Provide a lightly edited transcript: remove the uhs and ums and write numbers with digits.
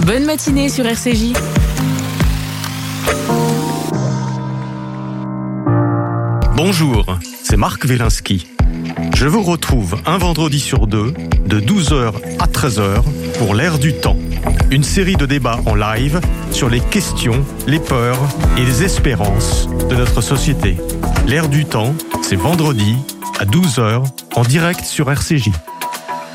Bonne matinée sur RCJ. Bonjour, c'est Marc Wielinski. Je vous retrouve un vendredi sur deux, de 12h à 13h, pour l'Air du temps. Une série de débats en live sur les questions, les peurs et les espérances de notre société. L'Air du temps, c'est vendredi à 12h, en direct sur RCJ.